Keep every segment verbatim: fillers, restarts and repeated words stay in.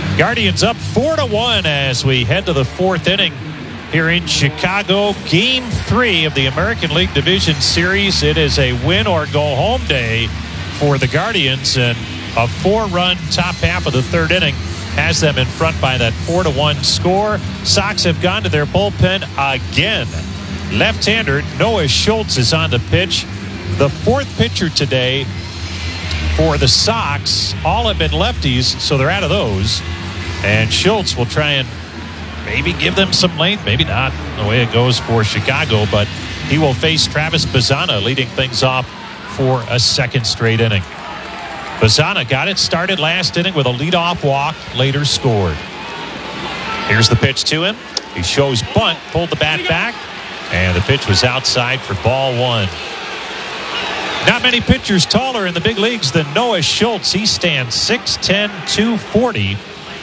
Guardians up four to one as we head to the fourth inning here in Chicago. Game three of the American League Division Series. It is a win or go home day for the Guardians, and a four-run top half of the third inning has them in front by that four to one score. Sox have gone to their bullpen again. Left-hander Noah Schultz is on the pitch. The fourth pitcher today for the Sox. All have been lefties, so they're out of those. And Schultz will try and maybe give them some length, maybe not the way it goes for Chicago, but he will face Travis Bazzana, leading things off for a second straight inning. Bazzana got it started last inning with a leadoff walk, later scored. Here's the pitch to him. He shows bunt, pulled the bat back, and the pitch was outside for ball one. Not many pitchers taller in the big leagues than Noah Schultz. He stands six ten, two forty.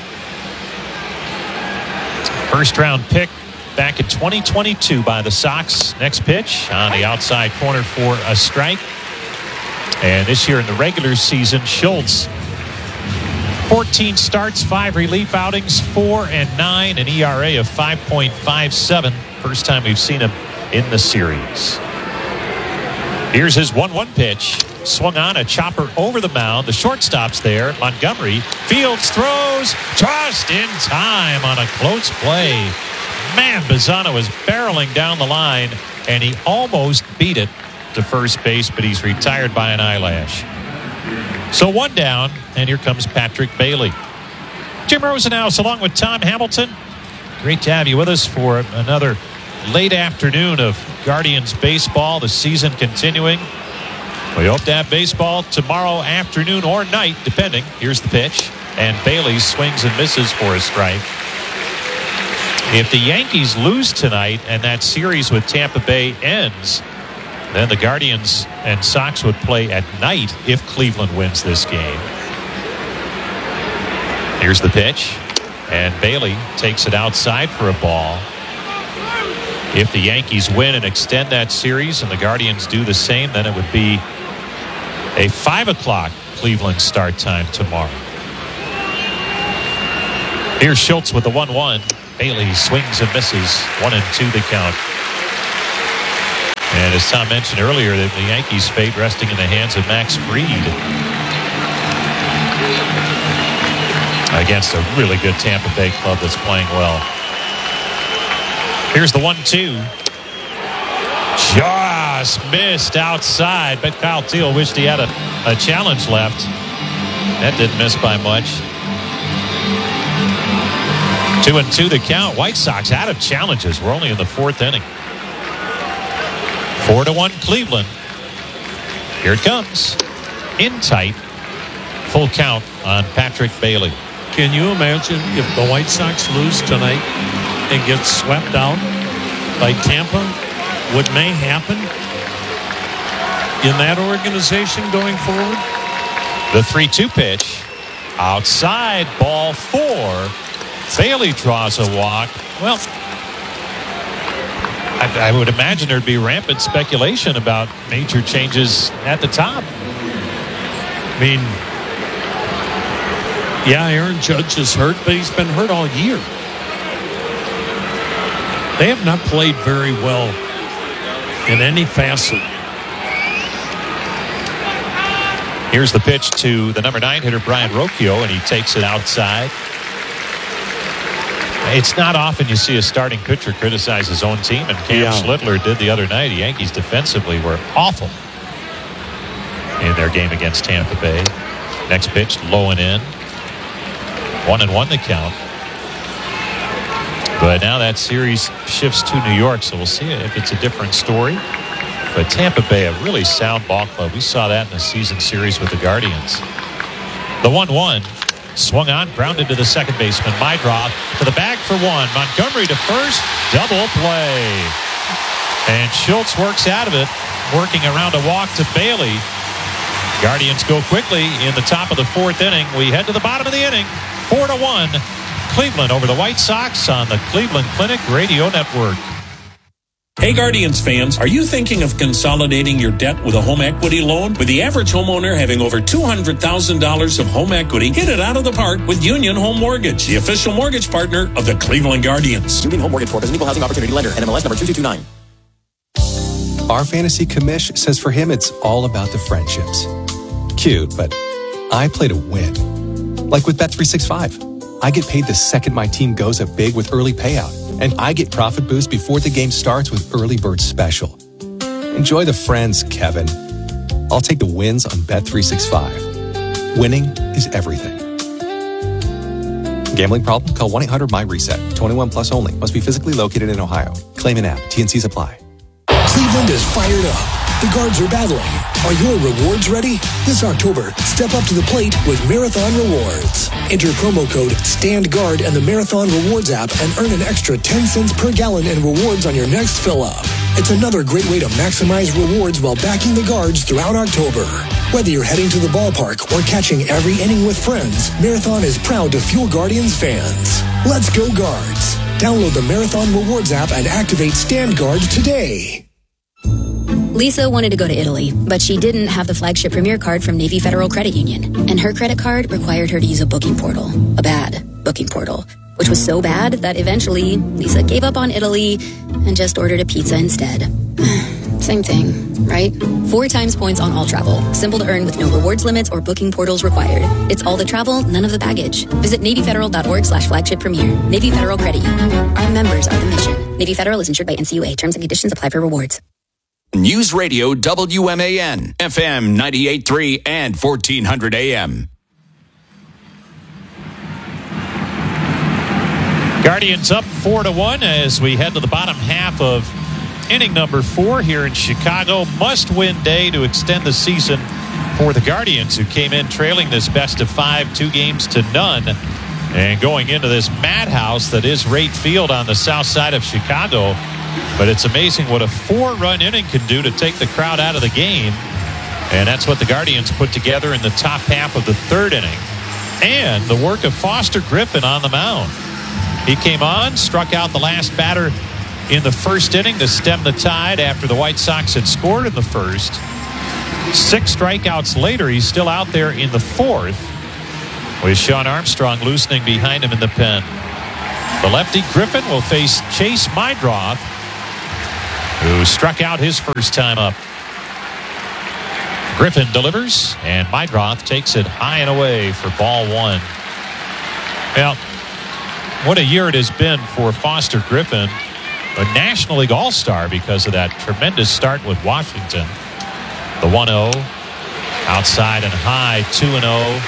First round pick back in twenty twenty-two by the Sox. Next pitch on the outside corner for a strike. And this year in the regular season, Schultz, fourteen starts, five relief outings, four and nine, an E R A of five point five seven. First time we've seen him in the series. Here's his one one pitch. Swung on, a chopper over the mound. The shortstop's there. Montgomery. Fields throws just in time on a close play. Man, Bazzana was barreling down the line, and he almost beat it to first base, but he's retired by an eyelash. So one down, and here comes Patrick Bailey. Jim Rosenhaus along with Tom Hamilton. Great to have you with us for another late afternoon of Guardians baseball, the season continuing. We hope to have baseball tomorrow afternoon or night, depending. Here's the pitch, and Bailey swings and misses for a strike. If the Yankees lose tonight and that series with Tampa Bay ends, then the Guardians and Sox would play at night if Cleveland wins this game. Here's the pitch, and Bailey takes it outside for a ball. If the Yankees win and extend that series and the Guardians do the same, then it would be a five o'clock Cleveland start time tomorrow. Here's Schultz with the one one. Bailey swings and misses. One and two the count. And as Tom mentioned earlier, that the Yankees' fate resting in the hands of Max Fried against a really good Tampa Bay club that's playing well. Here's the one two. Just missed outside, but Kyle Teel wished he had a, a challenge left. That didn't miss by much. Two and two the count. White Sox out of challenges. We're only in the fourth inning. Four to one Cleveland. Here it comes. In tight. Full count on Patrick Bailey. Can you imagine if the White Sox lose tonight and get swept out by Tampa? What may happen in that organization going forward? The three two pitch. Outside, ball four. Bailey draws a walk. Well, I, I would imagine there'd be rampant speculation about major changes at the top. I mean, yeah, Aaron Judge is hurt, but he's been hurt all year. They have not played very well in any facet. Here's the pitch to the number nine hitter, Brian Rocchio, and he takes it outside. It's not often you see a starting pitcher criticize his own team, and Cam yeah. Schlittler did the other night. The Yankees defensively were awful in their game against Tampa Bay. Next pitch, low and in. One and one the count. But now that series shifts to New York, so we'll see if it's a different story. But Tampa Bay, a really sound ball club. We saw that in the season series with the Guardians. The one one. Swung on, grounded to the second baseman. Meidroth to the bag for one. Montgomery to first. Double play. And Schultz works out of it, working around a walk to Bailey. Guardians go quickly in the top of the fourth inning. We head to the bottom of the inning. Four to one. Cleveland over the White Sox on the Cleveland Clinic Radio Network. Hey Guardians fans, are you thinking of consolidating your debt with a home equity loan? With the average homeowner having over two hundred thousand dollars of home equity, hit it out of the park with Union Home Mortgage, the official mortgage partner of the Cleveland Guardians. Union Home Mortgage Corp is an equal housing opportunity lender. N M L S number two two two nine. Our fantasy commish says for him it's all about the friendships. Cute, but I play to win. Like with Bet three sixty-five. I get paid the second my team goes up big with early payout. And I get profit boost before the game starts with Early Bird Special. Enjoy the friends, Kevin. I'll take the wins on Bet three sixty-five. Winning is everything. Gambling problem? Call one eight hundred M Y reset. twenty-one plus only. Must be physically located in Ohio. Claim an app. T N Cs apply. Cleveland is fired up. The Guards are battling. Are your rewards ready? This October, step up to the plate with Marathon Rewards. Enter promo code STANDGUARD in the Marathon Rewards app and earn an extra ten cents per gallon in rewards on your next fill-up. It's another great way to maximize rewards while backing the Guards throughout October. Whether you're heading to the ballpark or catching every inning with friends, Marathon is proud to fuel Guardians fans. Let's go Guards. Download the Marathon Rewards app and activate Stand Guard today. Lisa wanted to go to Italy, but she didn't have the flagship Premier card from Navy Federal Credit Union, and her credit card required her to use a booking portal, a bad booking portal, which was so bad that eventually Lisa gave up on Italy and just ordered a pizza instead. Same thing, right? Four times points on all travel. Simple to earn with no rewards limits or booking portals required. It's all the travel, none of the baggage. Visit NavyFederal.org slash flagship premier. Navy Federal Credit Union. Our members are the mission. Navy Federal is insured by N C U A. Terms and conditions apply for rewards. News Radio W M A N, F M ninety-eight point three and fourteen hundred A M. Guardians up four to one as we head to the bottom half of inning number four here in Chicago. Must-win day to extend the season for the Guardians, who came in trailing this best of five, two games to none, and going into this madhouse that is Rate Field on the south side of Chicago. But it's amazing what a four-run inning can do to take the crowd out of the game. And that's what the Guardians put together in the top half of the third inning. And the work of Foster Griffin on the mound. He came on, struck out the last batter in the first inning to stem the tide after the White Sox had scored in the first. Six strikeouts later, he's still out there in the fourth, with Sean Armstrong loosening behind him in the pen. The lefty Griffin will face Chase Meidroth, who struck out his first time up. Griffin delivers, and Meidroth takes it high and away for ball one. Well, what a year it has been for Foster Griffin, a National League All-Star because of that tremendous start with Washington. The one oh, outside and high, two and oh.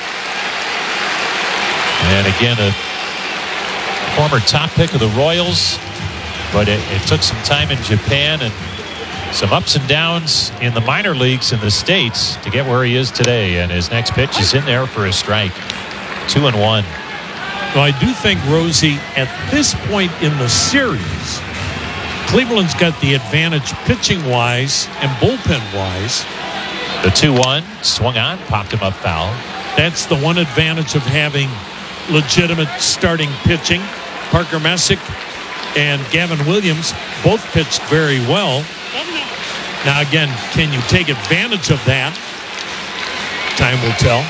And again, a former top pick of the Royals, but it, it took some time in Japan and some ups and downs in the minor leagues in the States to get where he is today. And his next pitch is in there for a strike. Two and one. Well, I do think, Rosie, at this point in the series, Cleveland's got the advantage pitching-wise and bullpen-wise. The two one swung on, popped him up foul. That's the one advantage of having legitimate starting pitching. Parker Messick and Gavin Williams both pitched very well. Now, again, can you take advantage of that? Time will tell.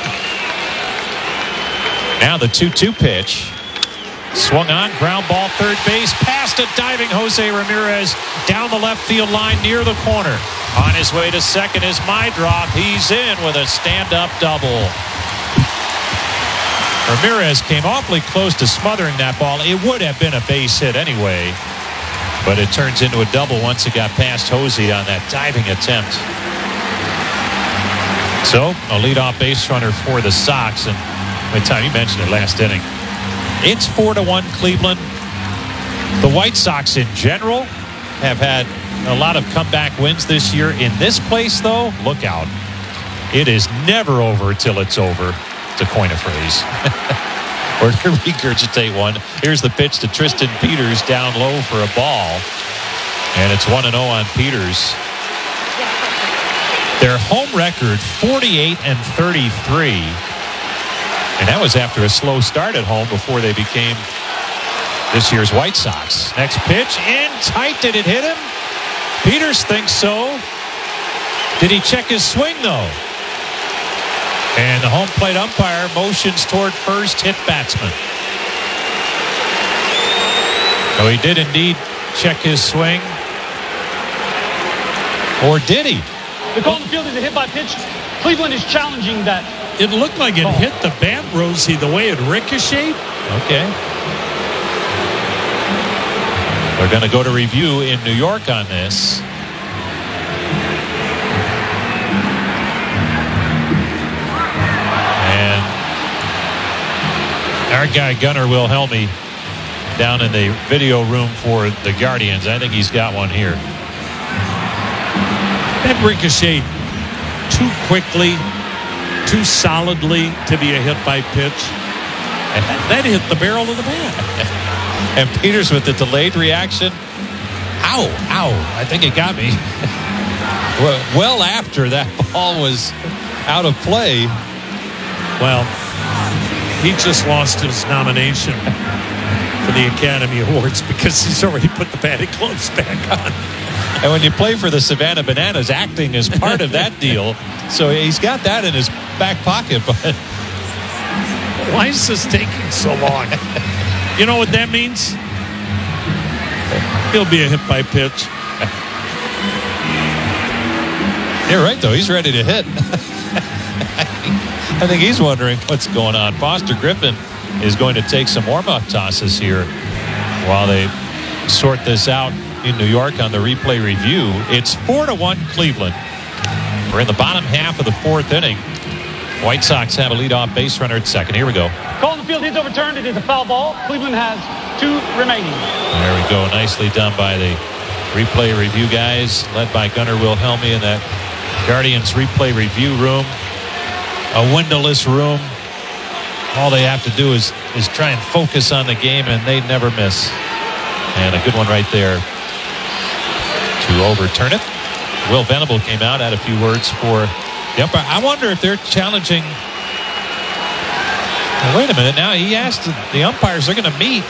Now the two two pitch. Swung on, ground ball, third base, past a diving Jose Ramirez down the left field line near the corner. On his way to second is Meidroth. He's in with a stand-up double. Ramirez came awfully close to smothering that ball. It would have been a base hit anyway, but it turns into a double once it got past Jose on that diving attempt. So a leadoff base runner for the Sox, and by the time you mentioned it last inning, it's four to one Cleveland. The White Sox in general have had a lot of comeback wins this year. In this place, though, look out. It is never over till it's over, to coin a phrase. Or to regurgitate one. Here's the pitch to Tristan Peters down low for a ball. And it's one and oh on Peters. Their home record, forty-eight and thirty-three. And that was after a slow start at home before they became this year's White Sox. Next pitch in tight. Did it hit him? Peters thinks so. Did he check his swing though? And the home plate umpire motions toward first, hit batsman. So he did indeed check his swing. Or did he? The call in the field is a hit by pitch. Cleveland is challenging that. It looked like it oh. hit the bat, Rosie, the way it ricocheted. Okay. They're going to go to review in New York on this. And our guy Gunnar Wilhelmi down in the video room for the Guardians. I think he's got one here. That ricochet too quickly, too solidly to be a hit by pitch. And that hit the barrel of the bat. And Peters with the delayed reaction. Ow, ow. I think it got me. well, well after that ball was out of play. Well, he just lost his nomination for the Academy Awards because he's already put the batting gloves back on. And when you play for the Savannah Bananas, acting is part of that deal. So he's got that in his back pocket. But why is this taking so long? You know what that means? He'll be a hit by pitch. You're right, though. He's ready to hit. I think he's wondering what's going on. Foster Griffin is going to take some warm-up tosses here while they sort this out in New York on the replay review. It's four to one Cleveland. We're in the bottom half of the fourth inning. White Sox have a leadoff base runner at second. Here we go. Call in the field, hits overturned. It is a foul ball. Cleveland has two remaining. There we go. Nicely done by the replay review guys, led by Gunnar Wilhelmi in that Guardians replay review room. A windowless room. All they have to do is, is try and focus on the game, and they never miss. And a good one right there to overturn it. Will Venable came out, had a few words for the umpire. I wonder if they're challenging. Well, wait a minute. Now he asked the umpires, they're going to meet.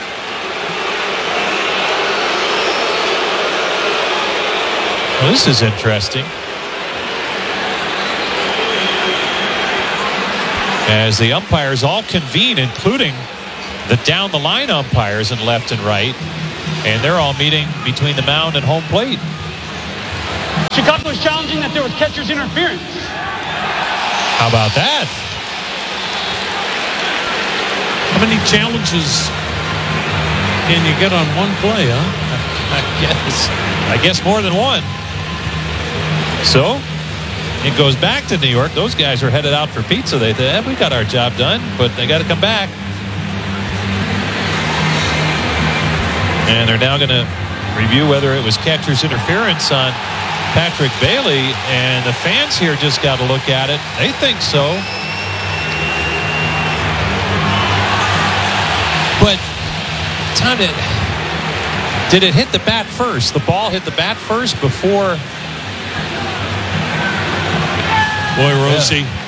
Well, this is interesting. As the umpires all convene, including the down-the-line umpires in left and right, and they're all meeting between the mound and home plate. Chicago is challenging that there was catcher's interference. How about that? How many challenges can you get on one play, huh? I guess. I guess more than one. So it goes back to New York. Those guys are headed out for pizza. They say, eh, we got our job done, but they got to come back. And they're now going to review whether it was catcher's interference on Patrick Bailey. And the fans here just got to look at it. They think so. But, Tom, did, did it hit the bat first? The ball hit the bat first before... Boy, Rosie, yeah.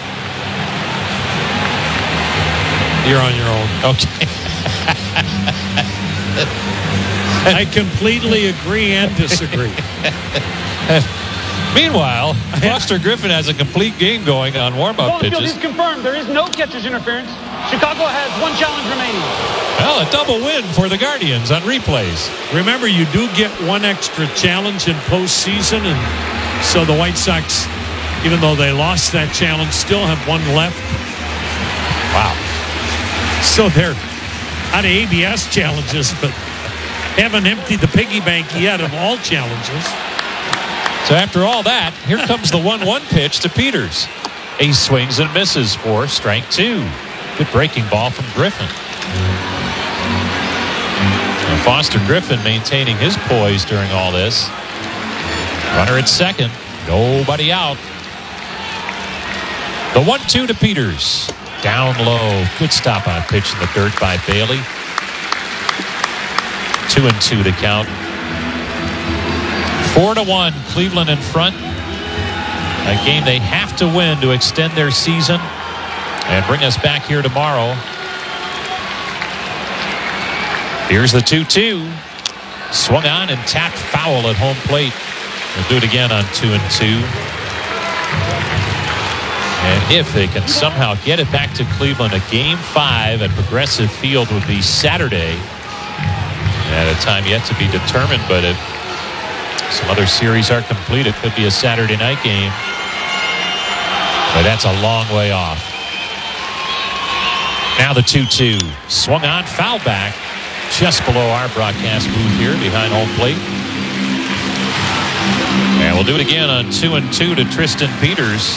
You're on your own. Okay. I completely agree and disagree. Meanwhile, Foster Griffin has a complete game going on warm-up pitches. Field is confirmed. There is no catcher's interference. Chicago has one challenge remaining. Well, a double win for the Guardians on replays. Remember, you do get one extra challenge in postseason, and so the White Sox, even though they lost that challenge, still have one left. Wow. So they're out of A B S challenges, but haven't emptied the piggy bank yet of all challenges. So after all that, here comes the one one pitch to Peters. He swings and misses for strike two. Good breaking ball from Griffin. And Foster Griffin maintaining his poise during all this. Runner at second. Nobody out. The one two to Peters. Down low. Good stop on pitch in the dirt by Bailey. Two and two to count. Four to one. Cleveland in front. A game they have to win to extend their season and bring us back here tomorrow. Here's the two two. Swung on and tapped foul at home plate. We'll do it again on two and two. And if they can somehow get it back to Cleveland, a game five at Progressive Field would be Saturday. At a time yet to be determined, but if some other series are complete, it could be a Saturday night game. But that's a long way off. Now the two two. Swung on, foul back. Just below our broadcast booth here behind home plate. And we'll do it again on two and two to Tristan Peters.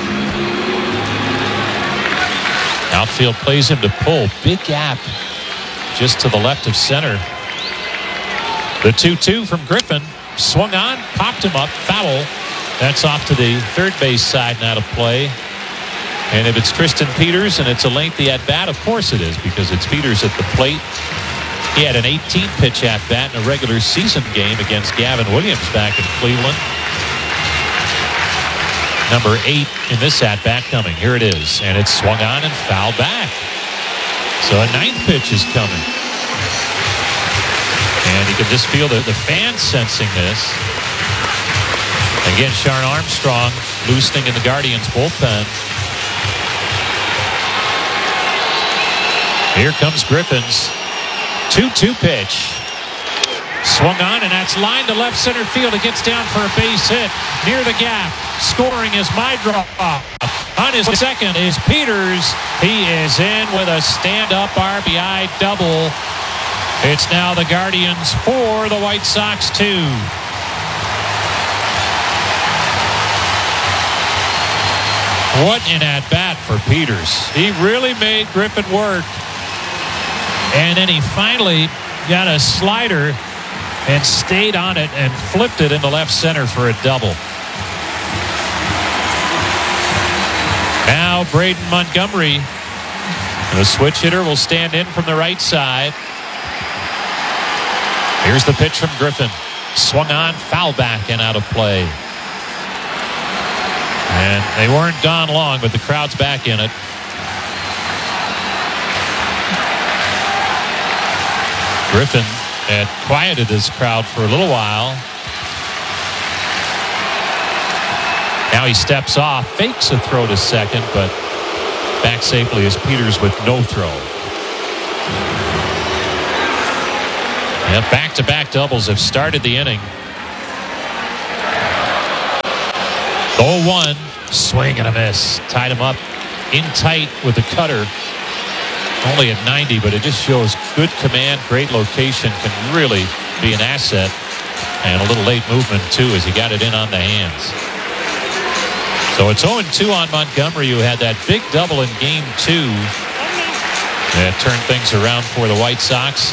Outfield plays him to pull. Big gap just to the left of center. The two two from Griffin. Swung on, popped him up, foul. That's off to the third base side and out of play. And if it's Tristan Peters and it's a lengthy at-bat, of course it is, because it's Peters at the plate. He had an eighteen pitch at-bat in a regular season game against Gavin Williams back in Cleveland. Number eight in this at-bat coming. Here it is. And it's swung on and fouled back. So a ninth pitch is coming. And you can just feel the, the fans sensing this. Again, Sharon Armstrong loosening in the Guardians bullpen. Here comes Griffin's two two pitch. Swung on, and that's lined to left center field. It gets down for a base hit near the gap. Scoring is Mydra. On his second is Peters. He is in with a stand-up R B I double. It's now the Guardians four, the White Sox two. What an at-bat for Peters. He really made Griffin work. And then he finally got a slider and stayed on it and flipped it into left center for a double. Now Braden Montgomery, the switch hitter, will stand in from the right side. Here's the pitch from Griffin. Swung on, foul back and out of play. And they weren't gone long, but the crowd's back in it. Griffin had quieted his crowd for a little while. Now he steps off, fakes a throw to second, but back safely is Peters with no throw. Yeah, back-to-back doubles have started the inning. oh one, swing and a miss. Tied him up in tight with the cutter. Only at ninety, but it just shows good command, great location, can really be an asset. And a little late movement, too, as he got it in on the hands. So it's oh and two on Montgomery, who had that big double in game two. That turned things around for the White Sox.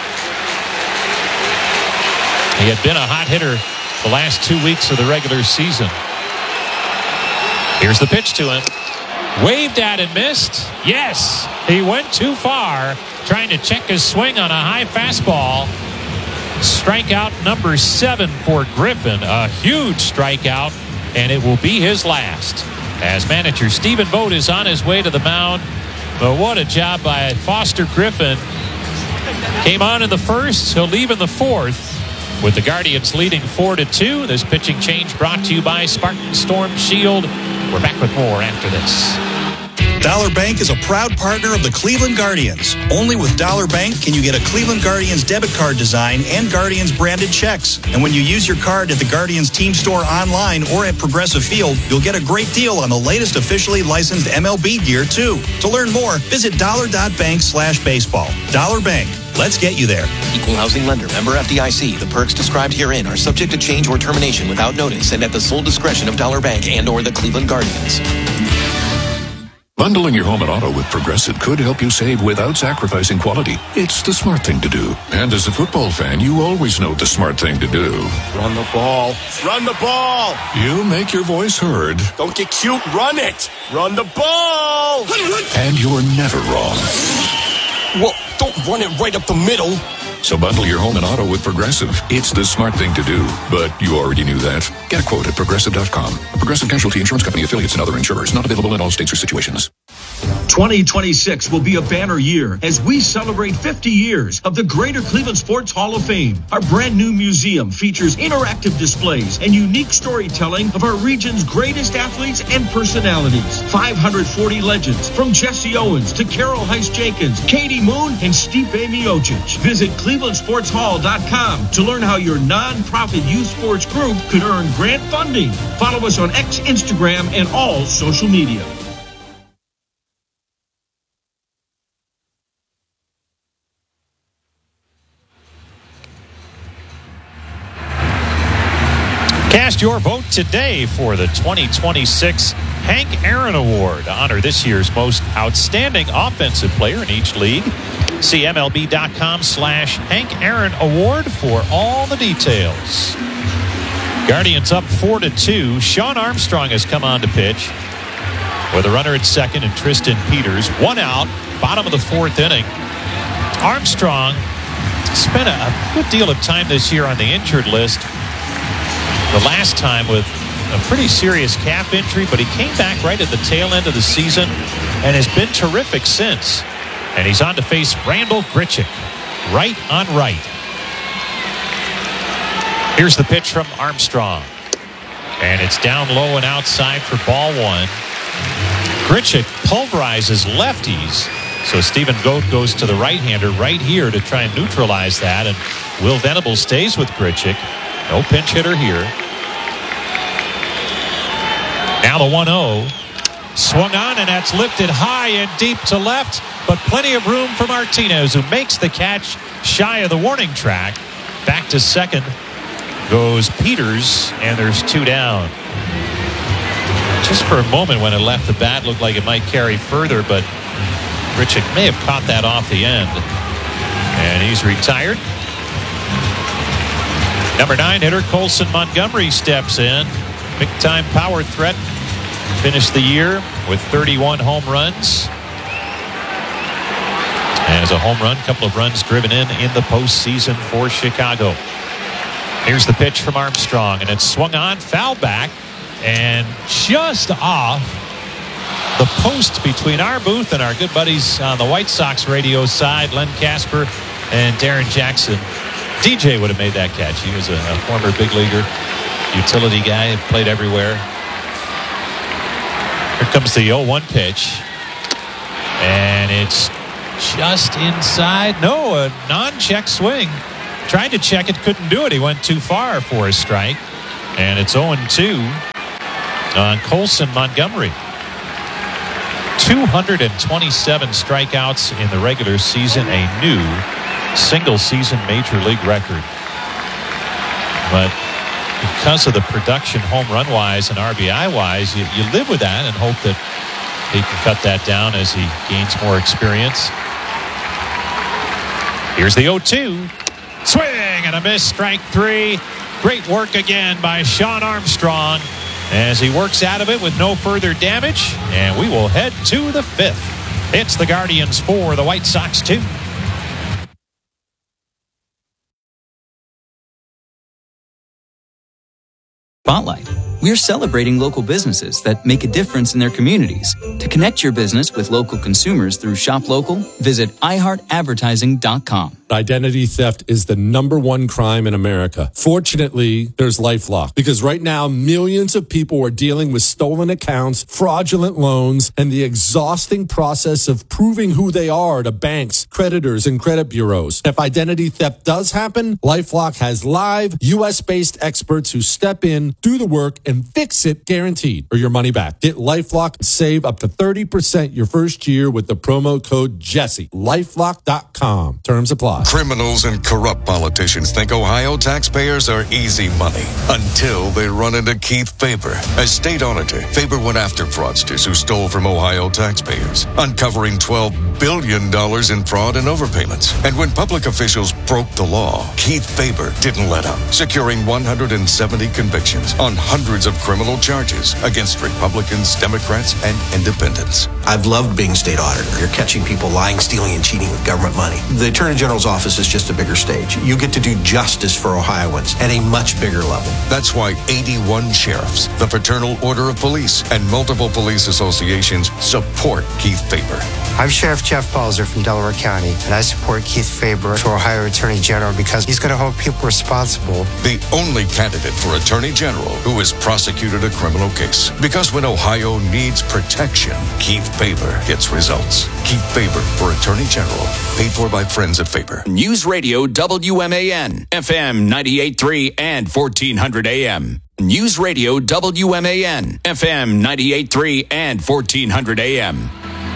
He had been a hot hitter the last two weeks of the regular season. Here's the pitch to him. Waved at and missed. Yes, he went too far, trying to check his swing on a high fastball. Strikeout number seven for Griffin. A huge strikeout, and it will be his last. As manager Stephen Vogt is on his way to the mound. But what a job by Foster Griffin. Came on in the first, he'll leave in the fourth. With the Guardians leading four to two. This pitching change brought to you by Spartan Storm Shield. We're back with more after this. Dollar Bank is a proud partner of the Cleveland Guardians. Only with Dollar Bank can you get a Cleveland Guardians debit card design and Guardians branded checks. And when you use your card at the Guardians team store online or at Progressive Field, you'll get a great deal on the latest officially licensed M L B gear, too. To learn more, visit dollar.bank slash baseball. Dollar Bank. Let's get you there. Equal housing lender. Member F D I C. The perks described herein are subject to change or termination without notice and at the sole discretion of Dollar Bank and or the Cleveland Guardians. Bundling your home and auto with Progressive could help you save without sacrificing quality. It's the smart thing to do. And as a football fan, you always know the smart thing to do. Run the ball. Run the ball. You make your voice heard. Don't get cute. Run it. Run the ball. And you're never wrong. Well, don't run it right up the middle. So bundle your home and auto with Progressive. It's the smart thing to do. But you already knew that. Get a quote at Progressive dot com. Progressive Casualty Insurance Company affiliates and other insurers. Not available in all states or situations. twenty twenty-six will be a banner year as we celebrate fifty years of the Greater Cleveland Sports Hall of Fame. Our brand new museum features interactive displays and unique storytelling of our region's greatest athletes and personalities. five hundred forty legends from Jesse Owens to Carol Heiss-Jenkins, Katie Moon, and Stipe Miocic. Visit cleveland sports hall dot com to learn how your nonprofit youth sports group could earn grant funding. Follow us on X, Instagram, and all social media. Cast your vote today for the twenty twenty-six Hank Aaron Award to honor this year's most outstanding offensive player in each league. See M L B dot com slash Hank Aaron Award for all the details. Guardians up four to two. Sean Armstrong has come on to pitch with a runner at second and Tristan Peters. One out, bottom of the fourth inning. Armstrong spent a good deal of time this year on the injured list. The last time with a pretty serious calf injury, but he came back right at the tail end of the season and has been terrific since. And he's on to face Randal Grichuk, right on right. Here's the pitch from Armstrong. And it's down low and outside for ball one. Grichuk pulverizes lefties. So Stephen Goat goes to the right-hander right here to try and neutralize that. And Will Venable stays with Grichuk. No pinch hitter here. Now the one oh. Swung on, and that's lifted high and deep to left. But plenty of room for Martinez, who makes the catch shy of the warning track. Back to second goes Peters, and there's two down. Just for a moment when it left the bat, looked like it might carry further, but Grichuk may have caught that off the end. And he's retired. Number nine hitter Colson Montgomery steps in. Big time power threat. Finished the year with thirty-one home runs. And as a home run, couple of runs driven in in the postseason for Chicago. Here's the pitch from Armstrong, and it's swung on, foul back, and just off the post between our booth and our good buddies on the White Sox radio side, Len Casper and Darren Jackson. D J would have made that catch. He was a, a former big leaguer, utility guy, played everywhere. Here comes the oh one pitch, and it's just inside. No, a non-check swing. Tried to check it, couldn't do it. He went too far for a strike, and it's oh two on Colson Montgomery. two hundred twenty-seven strikeouts in the regular season, a new single-season major league record. But because of the production home run-wise and R B I-wise, you, you live with that and hope that he can cut that down as he gains more experience. Here's the oh two. Swing and a miss, strike three. Great work again by Sean Armstrong as he works out of it with no further damage. And we will head to the fifth. It's the Guardians four, the White Sox two. Spotlight. We're celebrating local businesses that make a difference in their communities. To connect your business with local consumers through Shop Local, visit i heart advertising dot com. Identity theft is the number one crime in America. Fortunately, there's LifeLock, because right now millions of people are dealing with stolen accounts, fraudulent loans, and the exhausting process of proving who they are to banks, creditors, and credit bureaus. If identity theft does happen, LifeLock has live U S-based experts who step in, do the work, and fix it guaranteed, or your money back. Get LifeLock and save up to thirty percent your first year with the promo code Jesse. lifelock dot com. Terms apply. Criminals and corrupt politicians think Ohio taxpayers are easy money until they run into Keith Faber. As state auditor, Faber went after fraudsters who stole from Ohio taxpayers, uncovering twelve billion dollars in fraud and overpayments. And when public officials broke the law, Keith Faber didn't let up, securing one hundred seventy convictions on hundreds of criminal charges against Republicans, Democrats, and independents. I've loved being state auditor. You're catching people lying, stealing, and cheating with government money. The Attorney General's office is just a bigger stage. You get to do justice for Ohioans at a much bigger level. That's why eighty-one sheriffs, the Fraternal Order of Police, and multiple police associations support Keith Faber. I'm Sheriff Jeff Balzer from Delaware County, and I support Keith Faber for Ohio Attorney General because he's going to hold people responsible. The only candidate for Attorney General who has prosecuted a criminal case. Because when Ohio needs protection, Keith Faber gets results. Keith Faber for Attorney General. Paid for by friends at Faber. News Radio W M A N, F M ninety-eight point three and fourteen hundred A M. News Radio W M A N, F M ninety-eight point three and fourteen hundred A M.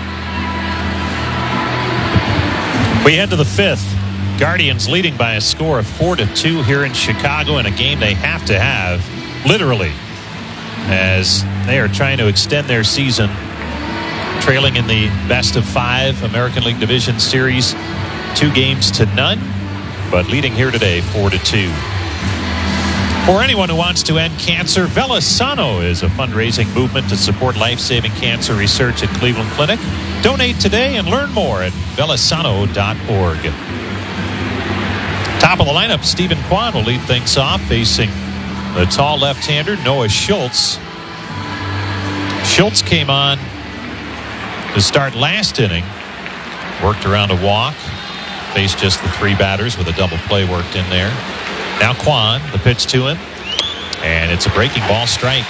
We head to the fifth. Guardians leading by a score of four to two here in Chicago in a game they have to have, literally, as they are trying to extend their season, trailing in the best of five American League Division Series, two games to none, but leading here today four to two. For anyone who wants to end cancer, Velasano is a fundraising movement to support life-saving cancer research at Cleveland Clinic. Donate today and learn more at velasano dot org. Top of the lineup, Stephen Kwan will lead things off, facing the tall left-hander Noah Schultz. Schultz came on to start last inning, worked around a walk, faced just the three batters with a double play worked in there. Now Kwan, the pitch to him, and it's a breaking ball strike.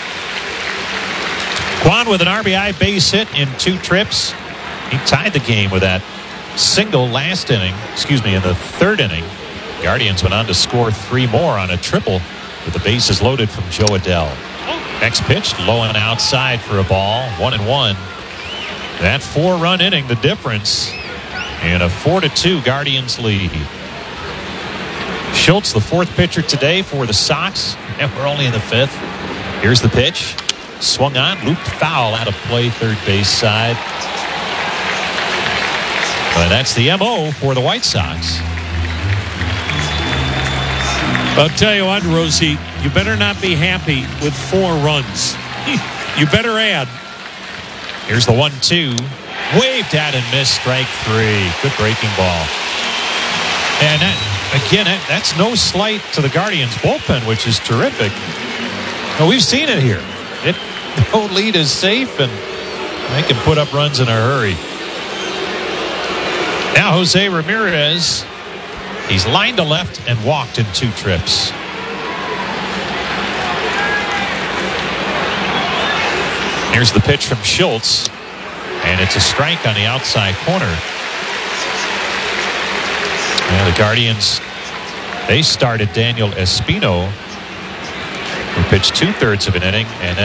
Kwan with an R B I base hit in two trips. He tied the game with that single last inning, excuse me, in the third inning. Guardians went on to score three more on a triple with the bases loaded from Joe Adell. Next pitch, low and outside for a ball, one and one. That four-run inning, the difference in a four to two Guardians lead. Schultz, the fourth pitcher today for the Sox, and we're only in the fifth. Here's the pitch, swung on, looped foul out of play, third base side. But that's the M O for the White Sox. I'll tell you what, Rosie, you better not be happy with four runs. You better add. Here's the one two. Waved at and missed, strike three. Good breaking ball. And that, again, that, that's no slight to the Guardians bullpen, which is terrific. Well, we've seen it here. It, no lead is safe, and they can put up runs in a hurry. Now Jose Ramirez, he's lined to left and walked in two trips. Here's the pitch from Schultz, and it's a strike on the outside corner. And the Guardians, they started Daniel Espino, who pitched two-thirds of an inning, and